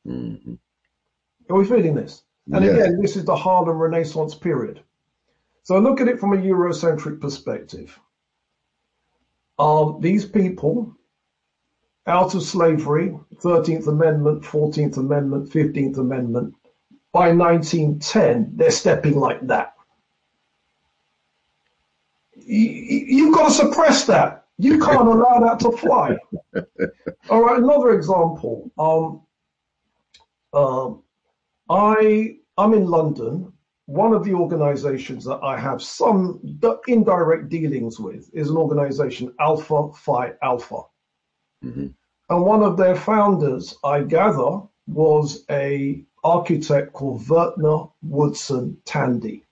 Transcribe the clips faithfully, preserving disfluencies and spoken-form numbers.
Hmm. Are we feeling this? And Yes. again, this is the Harlem Renaissance period. So look at it from a Eurocentric perspective. Are these people out of slavery, thirteenth Amendment, fourteenth Amendment, fifteenth Amendment, by nineteen ten, they're stepping like that. You, have got to suppress that. You can't allow that to fly. All right, another example. Um, um, I, I'm in London. One of the organizations that I have some indirect dealings with is an organization, Alpha Phi Alpha. Mm-hmm. And one of their founders, I gather, was a architect called Vertner Woodson Tandy.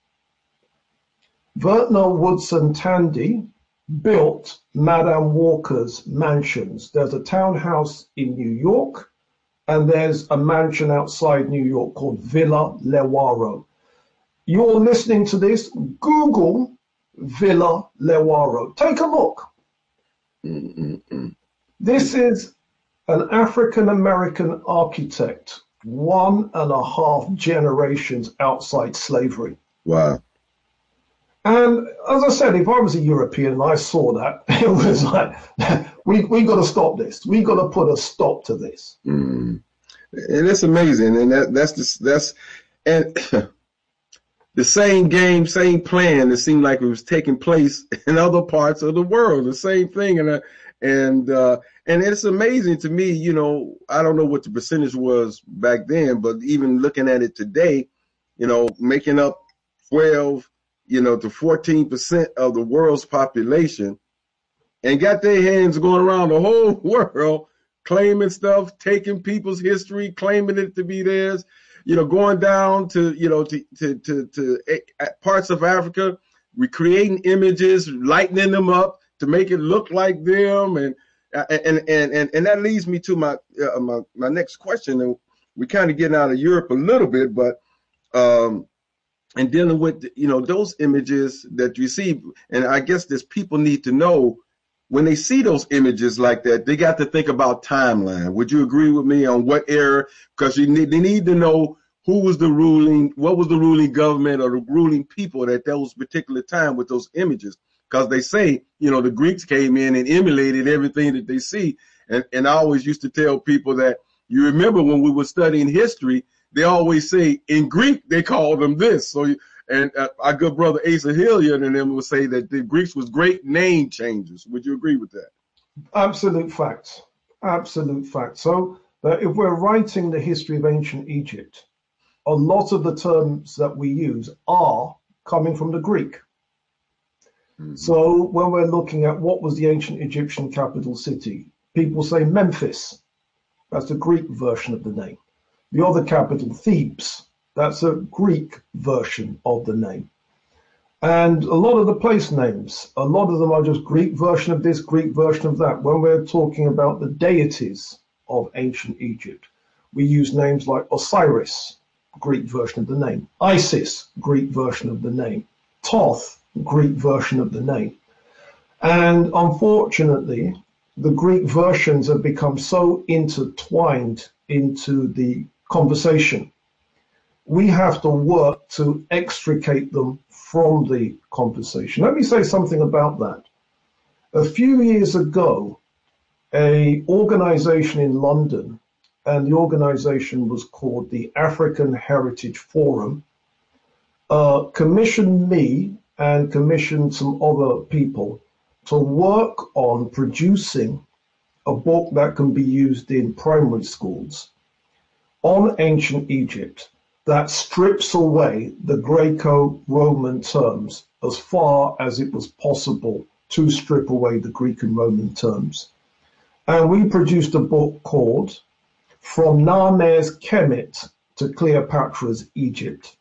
Vertner Woodson Tandy built Madame Walker's mansions. There's a townhouse in New York, and there's a mansion outside New York called Villa Lewaro. You're listening to this, Google Villa Lewaro. Take a look. Mm-mm-mm. This is an African-American architect, one and a half generations outside slavery. Wow. And as I said, if I was a European and I saw that, it was like, we we got to stop this. We got to put a stop to this. Mm. And it's amazing. And that, that's the, that's, and the same game, same plan. It seemed like it was taking place in other parts of the world. The same thing. And, uh, and, uh, and it's amazing to me, you know, I don't know what the percentage was back then, but even looking at it today, you know, making up twelve, you know, to fourteen percent of the world's population, and got their hands going around the whole world, claiming stuff, taking people's history, claiming it to be theirs, you know, going down to, you know, to, to, to, to parts of Africa, recreating images, lightening them up to make it look like them. And, and, and, and, and that leads me to my, uh, my, my next question. And we're kind of getting out of Europe a little bit, but, um, and dealing with, you know, those images that you see. And I guess this people need to know, when they see those images like that, they got to think about timeline. Would you agree with me on what era? Because you need, they need to know who was the ruling, what was the ruling government or the ruling people at those particular time with those images. Because they say, you know, the Greeks came in and emulated everything that they see. And, and I always used to tell people that, you remember when we were studying history, they always say in Greek, they call them this. So, and uh, our good brother Asa Hilliard and them will say that the Greeks was great name changers. Would you agree with that? Absolute facts. Absolute facts. So uh, if we're writing the history of ancient Egypt, a lot of the terms that we use are coming from the Greek. Mm-hmm. So when we're looking at what was the ancient Egyptian capital city, people say Memphis. That's the Greek version of the name. The other capital, Thebes, that's a Greek version of the name. And a lot of the place names, a lot of them are just Greek version of this, Greek version of that. When we're talking about the deities of ancient Egypt, we use names like Osiris, Greek version of the name, Isis, Greek version of the name, Thoth, Greek version of the name. And unfortunately, the Greek versions have become so intertwined into the conversation. We have to work to extricate them from the conversation. Let me say something about that. A few years ago, an organization in London, and the organization was called the African Heritage Forum, uh, commissioned me and commissioned some other people to work on producing a book that can be used in primary schools on ancient Egypt that strips away the Greco-Roman terms as far as it was possible to strip away the Greek and Roman terms. And we produced a book called From Narmer's Kemet to Cleopatra's Egypt.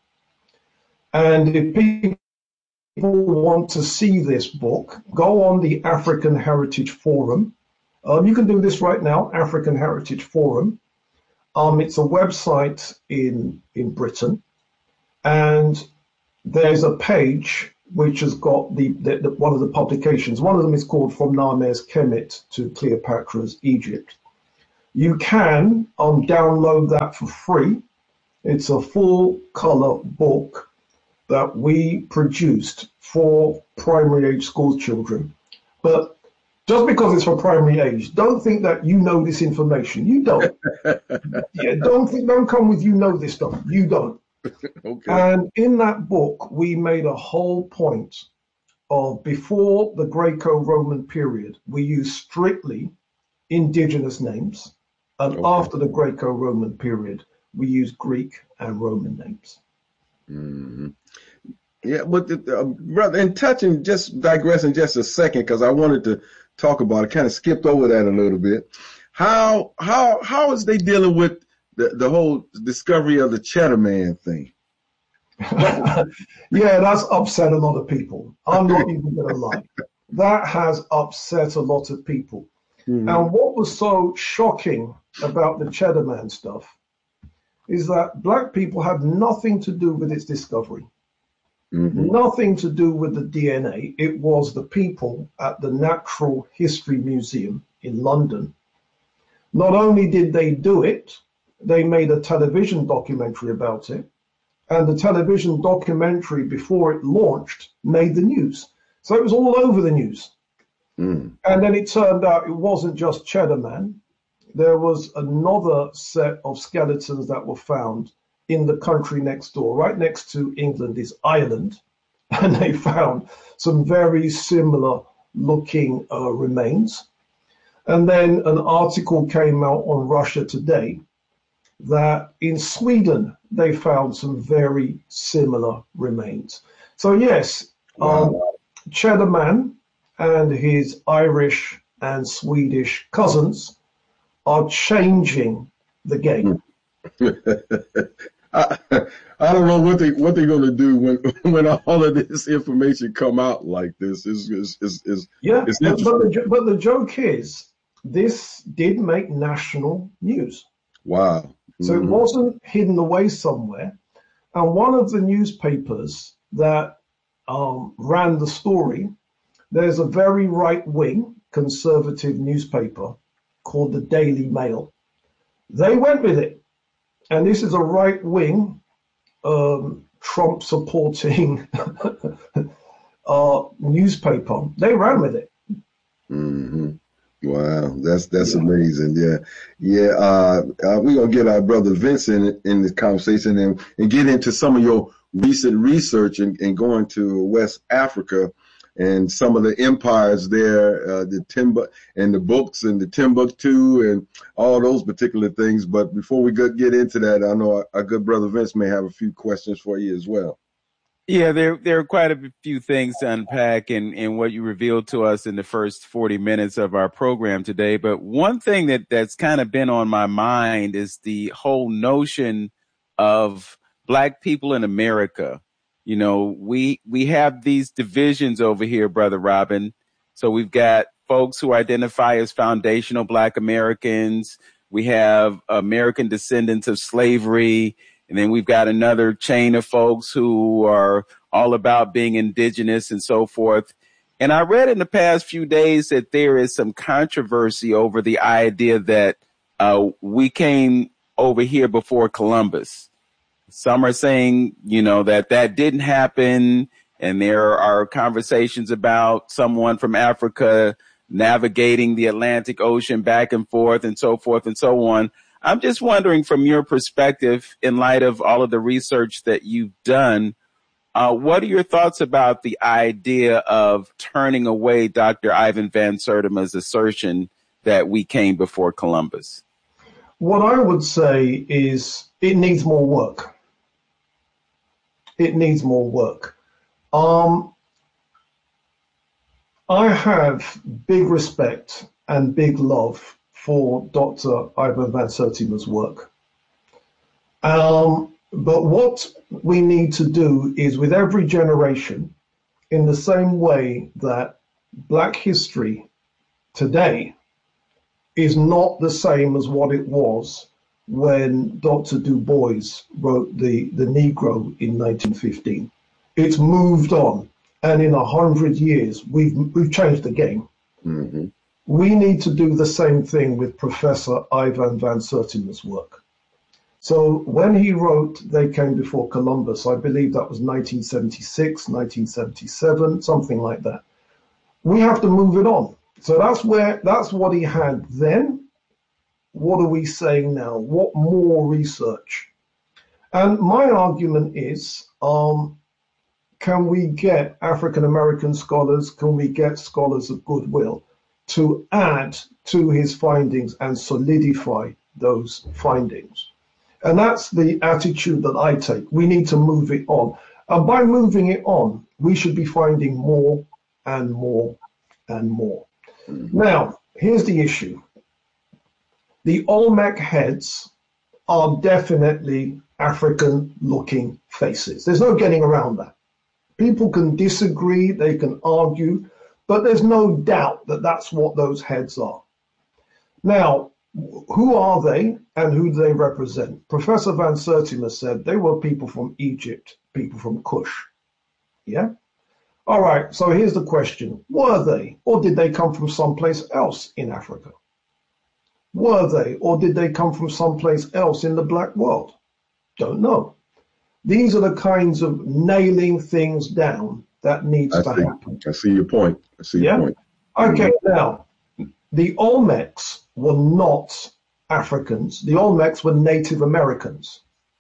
And if people want to see this book, go on the African Heritage Forum. Um, you can do this right now, African Heritage Forum. Um, it's a website in, in Britain, and there's a page which has got the, the, the one of the publications. One of them is called From Narmer's Kemet to Cleopatra's Egypt. You can um, download that for free. It's a full color book that we produced for primary age school children. But just because it's for primary age, don't think that you know this information. You don't. Yeah, don't think, don't come with you know this stuff. You don't. Okay. And in that book, we made a whole point of before the Greco-Roman period, we used strictly indigenous names. And Okay. after the Greco-Roman period, we used Greek and Roman names. Mm-hmm. Yeah, but the, uh, brother, and touching, just digressing just a second, because I wanted to talk about it, kind of skipped over that a little bit. How how how is they dealing with the, the whole discovery of the Cheddar Man thing? Yeah, that's upset a lot of people. I'm not even going to lie. That has upset a lot of people. Mm-hmm. And what was so shocking about the Cheddar Man stuff is that black people had nothing to do with its discovery. Mm-hmm. Nothing to do with the D N A. It was the people at the Natural History Museum in London. Not only did they do it, they made a television documentary about it. And the television documentary, before it launched, made the news. So it was all over the news. Mm. And then it turned out it wasn't just Cheddar Man. There was another set of skeletons that were found in the country next door. Right next to England is Ireland. And they found some very similar looking uh, remains. And then an article came out on Russia Today that in Sweden, they found some very similar remains. So yes, wow. um, Cheddar Man and his Irish and Swedish cousins are changing the game. I, I don't know what they what they're going to do when when all of this information come out like this. Is is is, is yeah, it's but, but, the, but the joke is this did make national news. Wow. So it wasn't hidden away somewhere. And one of the newspapers that um, ran the story, there's a very right-wing conservative newspaper called the Daily Mail. They went with it. And this is a right-wing um, Trump-supporting uh, newspaper. They ran with it. Mm-hmm. Wow, that's that's yeah. amazing. Yeah, yeah. Uh, uh, we're gonna get our brother Vincent in, in this conversation and, and get into some of your recent research and, and going to West Africa and some of the empires there, uh, the Timbu and the books and the Timbuktu and all those particular things. But before we get into that, I know our, our good brother Vince may have a few questions for you as well. Yeah, there there are quite a few things to unpack in, in what you revealed to us in the first forty minutes of our program today. But one thing that, that's kind of been on my mind is the whole notion of Black people in America. You know, we we have these divisions over here, Brother Robin. So we've got folks who identify as foundational Black Americans. We have American descendants of slavery. And then we've got another chain of folks who are all about being indigenous and so forth. And I read in the past few days that there is some controversy over the idea that uh, we came over here before Columbus. Some are saying, you know, that that didn't happen. And there are conversations about someone from Africa navigating the Atlantic Ocean back and forth and so forth and so on. I'm just wondering, from your perspective, in light of all of the research that you've done, uh, what are your thoughts about the idea of turning away Doctor Ivan Van Sertima's assertion that we came before Columbus? What I would say is it needs more work. It needs more work. Um, I have big respect and big love for Doctor Ivan Van Sertima's work. Um, but what we need to do is, with every generation, in the same way that Black history today is not the same as what it was when Doctor Du Bois wrote the, the Negro in nineteen fifteen. It's moved on. And in a hundred years, we've, we've changed the game. Mm-hmm. we need to do the same thing with Professor Ivan van Sertima's work. So when he wrote They Came Before Columbus, I believe that was nineteen seventy-six, nineteen seventy-seven, something like that. We have to move it on. So that's where, that's what he had then. What are we saying now? What more research? And my argument is, um, can we get African-American scholars, can we get scholars of goodwill to add to his findings and solidify those findings? And that's the attitude that I take. We need to move it on. And by moving it on, we should be finding more and more and more. Mm-hmm. Now, here's the issue. The Olmec heads are definitely African-looking faces. There's no getting around that. People can disagree, they can argue, but there's no doubt that that's what those heads are. Now, who are they and who do they represent? Professor Van Sertima said they were people from Egypt, people from Kush. Yeah? All right, so here's the question. Were they, or did they come from someplace else in Africa? Were they, or did they come from someplace else in the black world? Don't know. These are the kinds of nailing things down that needs I to see, happen. I see your point. I see yeah? your point. Okay, now, the Olmecs were not Africans. The Olmecs were Native Americans.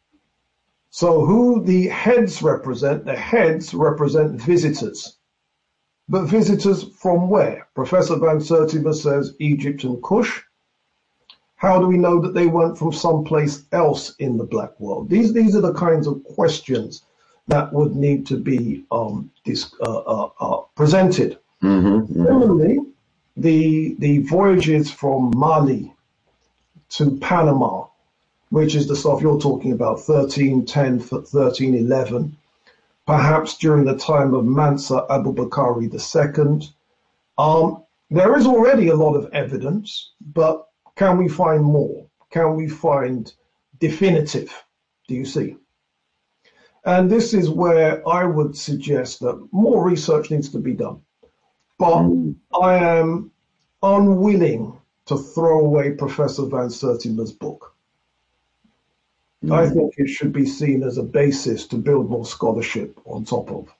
So who the heads represent, the heads represent visitors. But visitors from where? Professor Van Sertima says Egypt and Kush. How do we know that they weren't from someplace else in the black world? These these are the kinds of questions that would need to be um, dis, uh, uh, uh, presented. Mm-hmm, mm-hmm. Similarly, the the voyages from Mali to Panama, which is the stuff you're talking about, thirteen ten, thirteen eleven, perhaps during the time of Mansa Abubakari the Second. Um, there is already a lot of evidence, but can we find more? Can we find definitive? Do you see? And this is where I would suggest that more research needs to be done. But mm. I am unwilling to throw away Professor Van Sertima's book. Mm. I think it should be seen as a basis to build more scholarship on top of.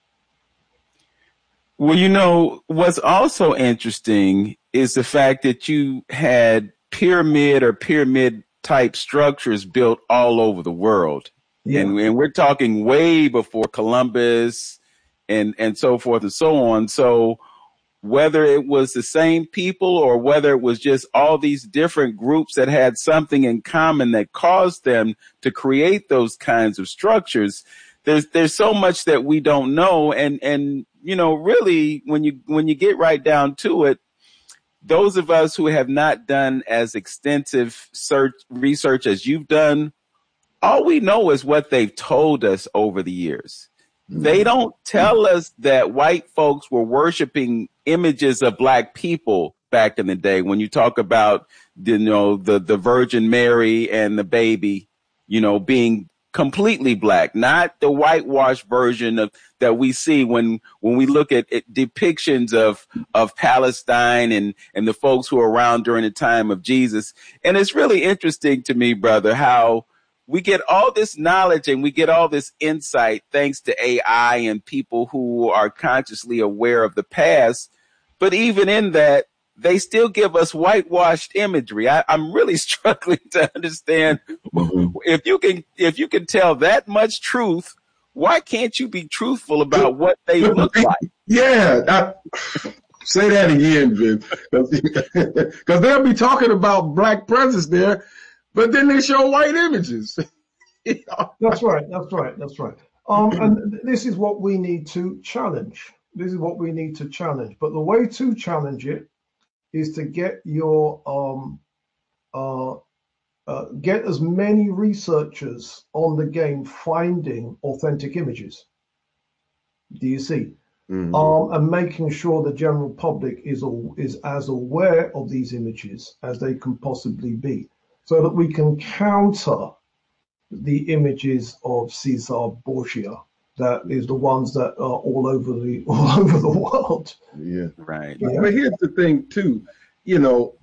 Well, you know, what's also interesting is the fact that you had pyramid or pyramid type structures built all over the world. Yeah. And, and we're talking way before Columbus and, and so forth and so on. So whether it was the same people or whether it was just all these different groups that had something in common that caused them to create those kinds of structures, there's, there's so much that we don't know. And, and, you know, really when you, when you get right down to it, those of us who have not done as extensive search research as you've done, all we know is what they've told us over the years. Mm-hmm. They don't tell us that white folks were worshiping images of black people back in the day. When you talk about, you know, the, the Virgin Mary and the baby, you know, being completely black, not the whitewashed version of that we see when when we look at, at depictions of of Palestine and and the folks who were around during the time of Jesus. And it's really interesting to me, brother, how we get all this knowledge and we get all this insight thanks to A I and people who are consciously aware of the past. But even in that, they still give us whitewashed imagery. I, I'm really struggling to understand mm-hmm. if you can if you can tell that much truth, why can't you be truthful about what they look like? Yeah, I, say that again, Vince, because they'll be talking about black presence there, but then they show white images. That's right. That's right. That's right. Um, and this is what we need to challenge. This is what we need to challenge. But the way to challenge it is to get your um, uh, uh, get as many researchers on the game finding authentic images. Do you see? Mm-hmm. Um, and making sure the general public is all, is as aware of these images as they can possibly be, so that we can counter the images of Caesar Borgia. That is the ones that are all over the all over the world. Yeah, right. Yeah. But here's the thing too: you know,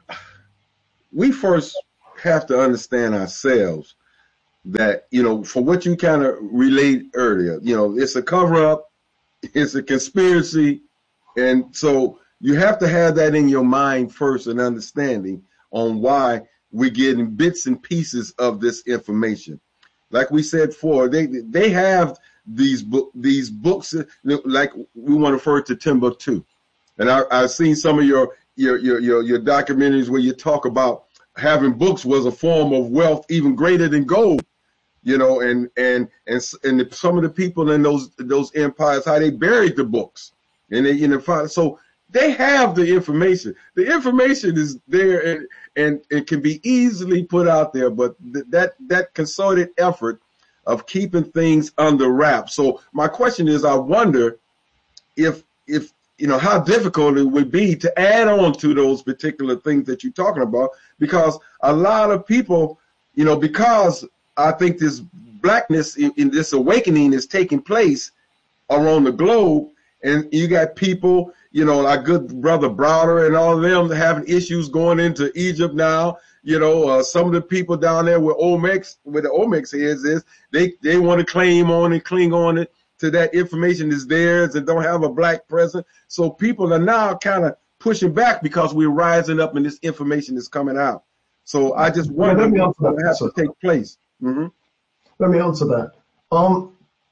we first have to understand ourselves that, you know, for what you kind of relayed earlier, you know, it's a cover up, it's a conspiracy. And so you have to have that in your mind first, an understanding on why we're getting bits and pieces of this information. Like we said before, they they have these book these books, like we want to refer to Timbuktu. And I, I've seen some of your your, your your your documentaries where you talk about having books was a form of wealth even greater than gold. You know, and and and and the, some of the people in those those empires, how they buried the books, and they, you know, so they have the information. The information is there, and and it can be easily put out there. But th that that concerted effort of keeping things under wraps. So my question is, I wonder if if you know how difficult it would be to add on to those particular things that you're talking about, because a lot of people, you know, because I think this blackness in, in this awakening is taking place around the globe, and you got people, you know, our good brother Browder and all of them having issues going into Egypt now. You know, uh, some of the people down there with Olmecs, where the Olmecs is, is they they want to claim on and cling on it to that information is theirs and don't have a black presence. So people are now kind of pushing back because we're rising up and this information is coming out. So I just wonder yeah, what's going to have to take place. Mm-hmm. Let me answer that. Um,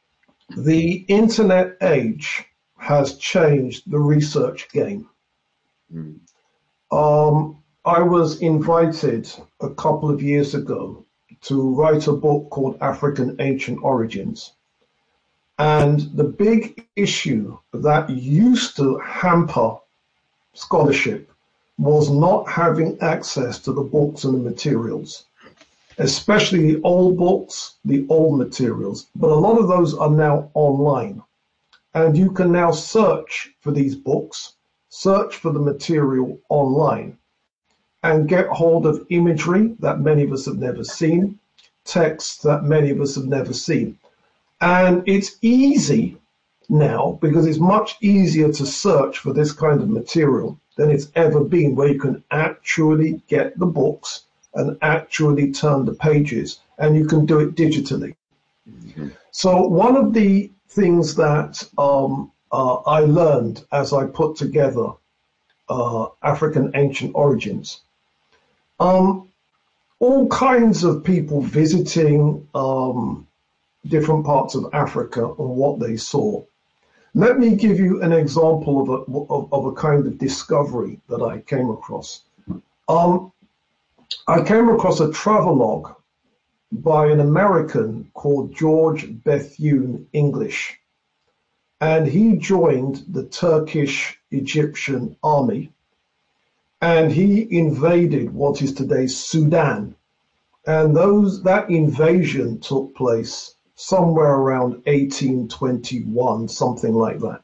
the internet age has changed the research game. Mm. Um, I was invited a couple of years ago to write a book called African Ancient Origins. And the big issue that used to hamper scholarship was not having access to the books and the materials, especially the old books, the old materials. But a lot of those are now online. And you can now search for these books, search for the material online, and get hold of imagery that many of us have never seen, texts that many of us have never seen. And it's easy now because it's much easier to search for this kind of material than it's ever been, where you can actually get the books and actually turn the pages, and you can do it digitally. Mm-hmm. So one of the things that um, uh, I learned as I put together uh, African Ancient Origins, um, all kinds of people visiting um, different parts of Africa and what they saw. Let me give you an example of a, of, of a kind of discovery that I came across. Um, I came across a travelogue by an American called George Bethune English, and he joined the Turkish Egyptian army, and he invaded what is today Sudan, and those that invasion took place somewhere around eighteen twenty-one, something like that.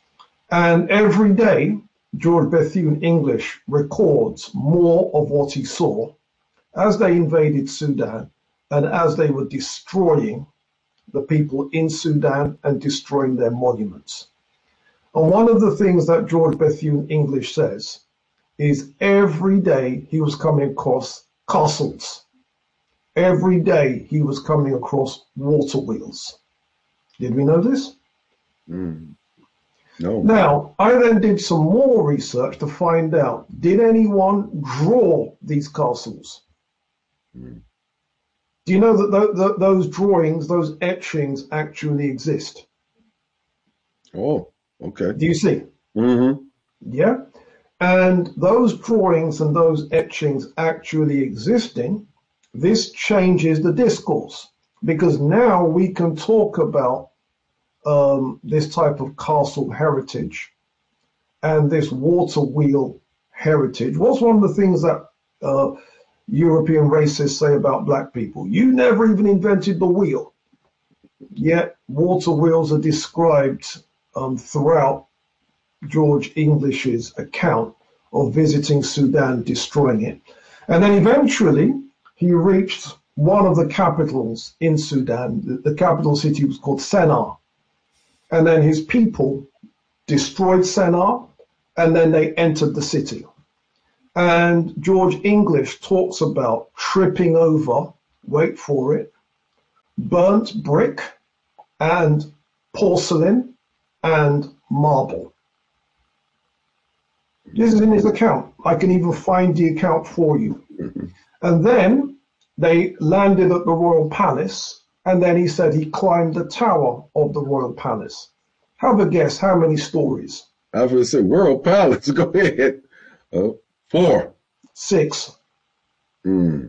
And every day, George Bethune English records more of what he saw as they invaded Sudan and as they were destroying the people in Sudan and destroying their monuments. And one of the things that George Bethune English says is every day he was coming across castles. Every day he was coming across water wheels. Did we know this? Mm. No. Now, I then did some more research to find out, did anyone draw these castles? Mm. Do you know that th th those drawings, those etchings actually exist? Oh, okay. Do you see? Mm-hmm. Yeah. And those drawings and those etchings actually existing, this changes the discourse, because now we can talk about um, this type of castle heritage and this water wheel heritage. What's one of the things that uh, European racists say about black people? You never even invented the wheel. Yet water wheels are described um, throughout George English's account of visiting Sudan, destroying it. And then eventually he reached one of the capitals in Sudan. The, the capital city was called Sennar. And then his people destroyed Sennar, and then they entered the city. And George English talks about tripping over, wait for it, burnt brick and porcelain and marble. This is in his account. I can even find the account for you. Mm-hmm. And then they landed at the Royal Palace, and then he said he climbed the tower of the Royal Palace. Have a guess how many stories? I was going to say Royal Palace. Go ahead. Oh, four. Six. Mm.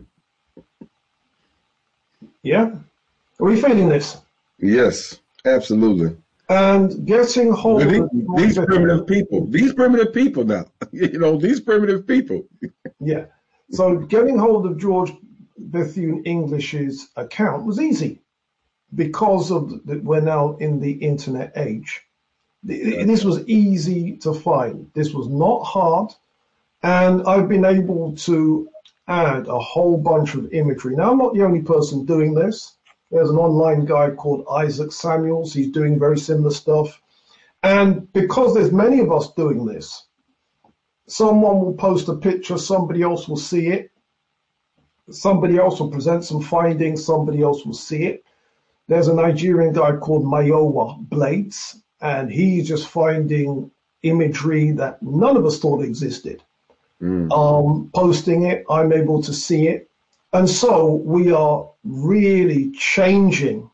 Yeah? Are we feeling this? Yes, absolutely. And getting hold these, of these primitive people, these primitive people now, you know, these primitive people. Yeah. So getting hold of George Bethune English's account was easy because of the, we're now in the internet age. This was easy to find. This was not hard. And I've been able to add a whole bunch of imagery. Now, I'm not the only person doing this. There's an online guy called Isaac Samuels. He's doing very similar stuff. And because there's many of us doing this, someone will post a picture, somebody else will see it, somebody else will present some findings, somebody else will see it. There's a Nigerian guy called Mayowa Blades, and he's just finding imagery that none of us thought existed. Mm. Um, posting it, I'm able to see it. And so we are really changing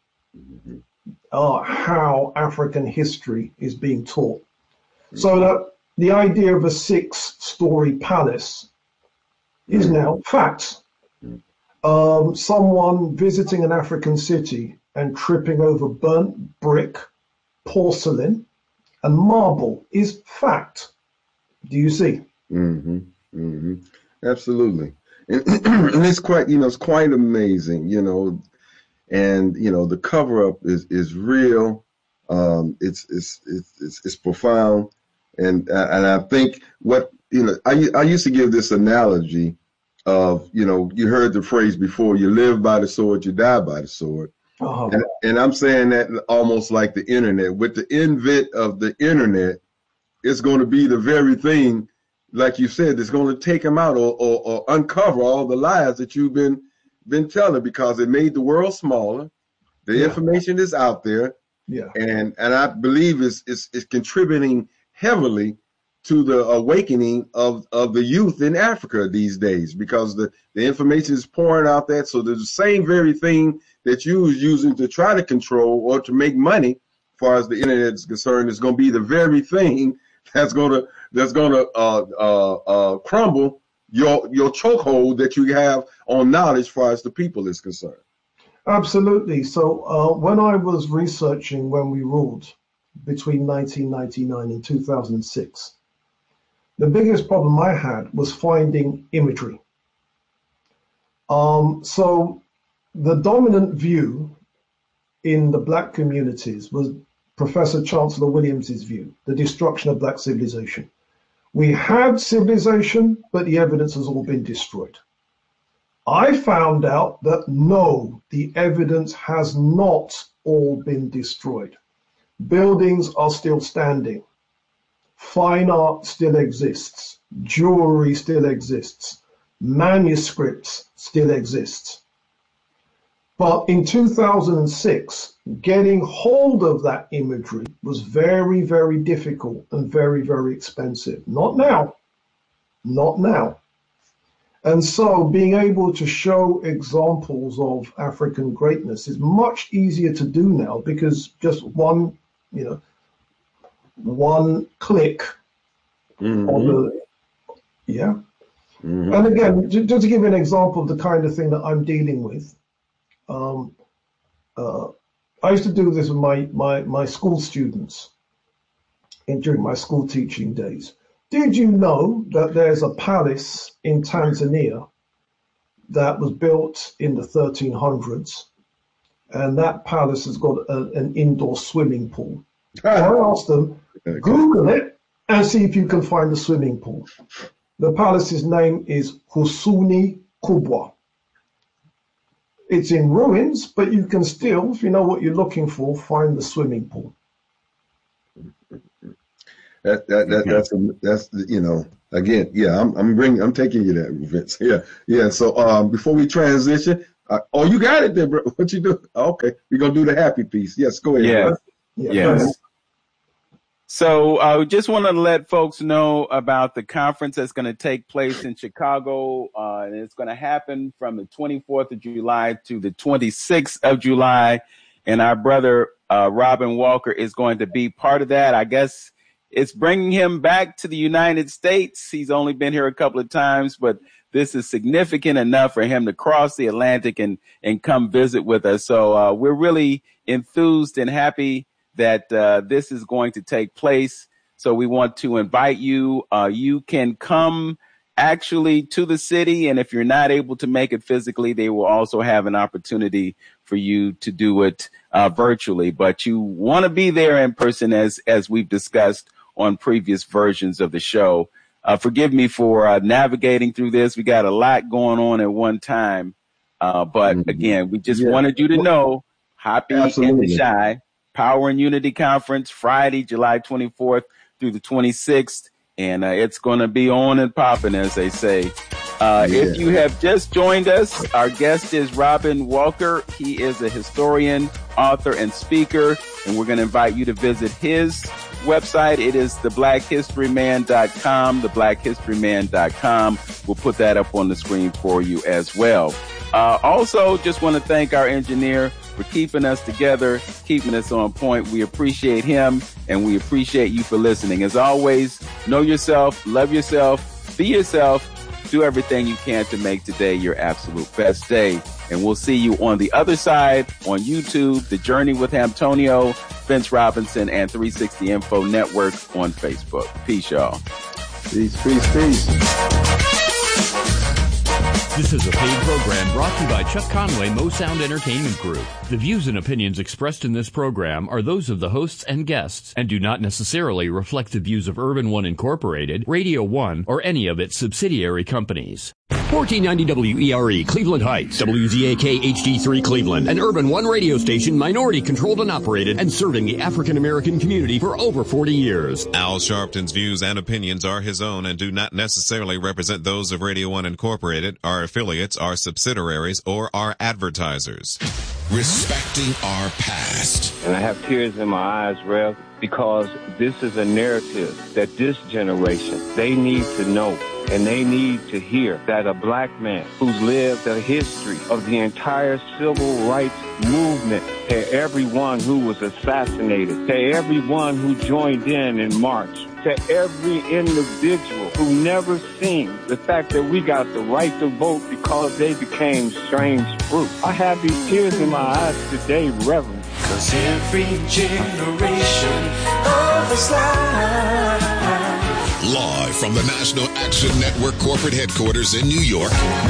uh, how African history is being taught. Mm. So that the idea of a six-story palace is mm. now fact. Mm. Um, someone visiting an African city and tripping over burnt brick, porcelain, and marble is fact. Do you see? Mm-hmm. Mm-hmm. Absolutely. And, and it's quite, you know, it's quite amazing, you know, and, you know, the cover up is, is real. Um, it's, it's, it's, it's, it's profound. And, and I think what, you know, I, I used to give this analogy of, you know, you heard the phrase before, you live by the sword, you die by the sword. Uh-huh. And, and I'm saying that almost like the internet. With the invent of the internet, it's going to be the very thing, like you said, that's going to take them out or, or, or uncover all the lies that you've been been telling, because it made the world smaller. The yeah. information is out there, yeah, and and I believe it's, it's it's contributing heavily to the awakening of of the youth in Africa these days, because the the information is pouring out there. So the same very thing that you was using to try to control or to make money, as far as the internet is concerned, is going to be the very thing that's going to that's going to uh, uh, uh, crumble your your chokehold that you have on knowledge, as far as the people is concerned. Absolutely. So uh, when I was researching when we ruled between nineteen ninety-nine and two thousand six, the biggest problem I had was finding imagery. Um, so the dominant view in the black communities was Professor Chancellor Williams's view, the destruction of black civilization. We had civilization, but the evidence has all been destroyed. I found out that no, the evidence has not all been destroyed. Buildings are still standing. Fine art still exists. Jewelry still exists. Manuscripts still exist. But in two thousand six, getting hold of that imagery was very, very difficult and very, very expensive. Not now. Not now. And so being able to show examples of African greatness is much easier to do now, because just one, you know, one click mm-hmm. on the, yeah. Mm-hmm. And again, just to give you an example of the kind of thing that I'm dealing with, um, uh, I used to do this with my, my, my school students in, during my school teaching days. Did you know that there's a palace in Tanzania that was built in the thirteen hundreds, and that palace has got a, an indoor swimming pool? I asked them, Google it and see if you can find the swimming pool. The palace's name is Husuni Kubwa. It's in ruins, but you can still, if you know what you're looking for, find the swimming pool. That, that, that that's that's you know Again, yeah, I'm I'm bringing, I'm taking you there, Vince. Yeah, yeah. So um, before we transition, uh, oh, you got it there, bro. What you do? Okay, we're gonna do the happy piece. Yes, go ahead. Yeah. Bro. Yeah, Yes. So I uh, just want to let folks know about the conference that's going to take place in Chicago. Uh, and it's going to happen from the twenty-fourth of July to the twenty-sixth of July. And our brother, uh, Robin Walker, is going to be part of that. I guess it's bringing him back to the United States. He's only been here a couple of times, but this is significant enough for him to cross the Atlantic and, and come visit with us. So uh, we're really enthused and happy that uh, this is going to take place. So we want to invite you. Uh, you can come actually to the city. And if you're not able to make it physically, they will also have an opportunity for you to do it uh, virtually. But you want to be there in person, as as we've discussed on previous versions of the show. Uh, forgive me for uh, navigating through this. We got a lot going on at one time. Uh, but mm-hmm. again, we just yeah. wanted you to know, Hoppy and the Shy Power and Unity Conference, Friday, July twenty-fourth through the twenty-sixth. And uh, it's going to be on and popping, as they say. Uh, yeah. If you have just joined us, our guest is Robin Walker. He is a historian, author, and speaker. And we're going to invite you to visit his website. It is the black history man dot com, the black history man dot com. We'll put that up on the screen for you as well. Uh, also, just want to thank our engineer for keeping us together, keeping us on point. We appreciate him, and we appreciate you for listening. As always, know yourself, love yourself, be yourself, do everything you can to make today your absolute best day. And we'll see you on the other side on YouTube, The Journey with Antonio, Vince Robinson, and three sixty Info Network on Facebook. Peace, y'all. Peace, peace, peace. This is a paid program brought to you by Chuck Conway Mo Sound Entertainment Group. The views and opinions expressed in this program are those of the hosts and guests and do not necessarily reflect the views of Urban One Incorporated, Radio One, or any of its subsidiary companies. fourteen ninety W E R E, Cleveland Heights, W Z A K H D three Cleveland, an Urban One radio station minority controlled and operated and serving the African American community for over forty years. Al Sharpton's views and opinions are his own and do not necessarily represent those of Radio One Incorporated, our affiliates, our subsidiaries, or our advertisers. Respecting our past. And I have tears in my eyes, Rev, because this is a narrative that this generation, they need to know. And they need to hear that a black man who's lived the history of the entire civil rights movement, to everyone who was assassinated, to everyone who joined in in March, to every individual who never seen the fact that we got the right to vote because they became strange fruit. I have these tears in my eyes today, Reverend. Cause every generation of Islam. Live from the National Action Network corporate headquarters in New York,